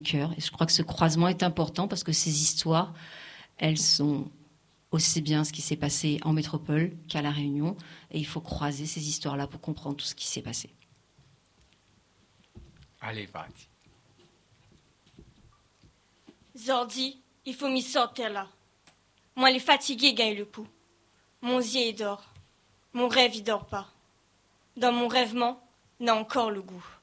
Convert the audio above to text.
cœur. Et je crois que ce croisement est important parce que ces histoires, elles sont aussi bien ce qui s'est passé en métropole qu'à La Réunion. Et il faut croiser ces histoires-là pour comprendre tout ce qui s'est passé. Allez, Fati. Zordi, il faut m'y sortir là. Moi, les fatigués gagnent le coup. Mon yeux, il dort. Mon rêve, il dort pas. Dans mon rêvement, n'a encore le goût.